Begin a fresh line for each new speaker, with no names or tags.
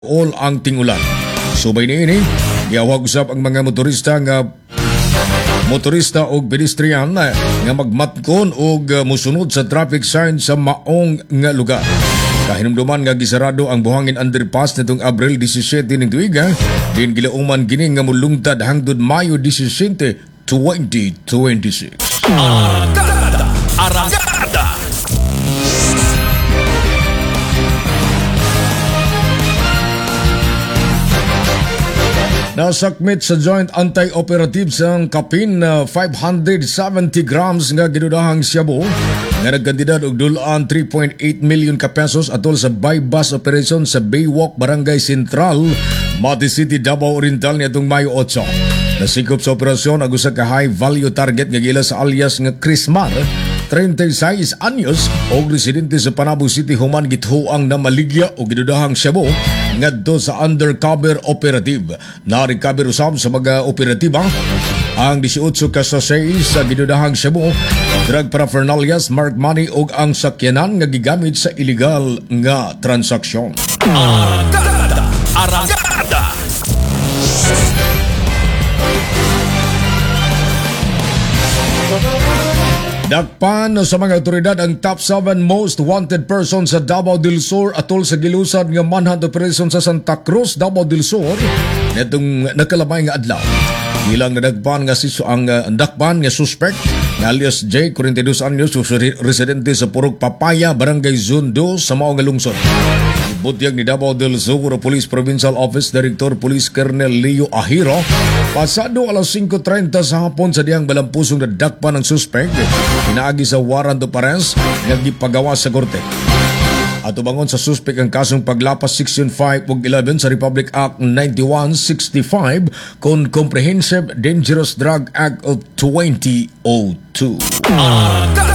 all ang tingulan. Subay niini, giawag usab ang mga motorista o pedestrian nga magmatkon o musunod sa traffic sign sa maong nga lugar. Kahinumduman nga gisarado ang buhangin underpass nitong Abril 17 ning tuiga, din gilauman kini nga mulungtad hangtod Mayo 17, 2026.
Arangkada.
Nasakmit sa Joint Anti-Operative sang kapin na 570 grams nga ginudahang shabu nga nagkandidad og dulaan 3.8 million ka pesos atol sa buy-bus operation sa Baywalk, Barangay Central, Mati City, Davao Oriental niadtong Mayo 8. Nasikop sa operasyon ang usa ka high-value target nga gila sa alias nga Crismar, 36 anyos og residente sa Panabo City, human githuang na maligya o ginudahang shabu ngadto sa undercover operative. Na-recover usab sa mga operatiba ang 18 ka sachet sa ginudahang shabu, drug paraphernalias, marked money og ang sakyanan nga gigamit sa illegal nga transaksyon.
Arangkada.
Dakpan sa mga otoridad ang top 7 most wanted person sa Davao del Sur atol sa gilusad nga manhunt operation sa Santa Cruz, Davao del Sur netong nakalamay nga adlaw. Ilang nadagpan nga ang dakpan nga suspect nga alias J, 42 anyos, residente sa Purok Papaya, Barangay Zundo sa mao nga lungsod. Butyag ni Davao del Sur Police Provincial Office Director Police Colonel Leo Ahiro, pasado alas 5:30 sa hapon sa diyang balampusong nadakpan ng suspect, inaagi sa warrant of arrest nga gipagawa sa korte. At ubangon sa suspect ang kasong paglapas Section 5 ug 11 sa Republic Act 9165 kon Comprehensive Dangerous Drug Act of 2002.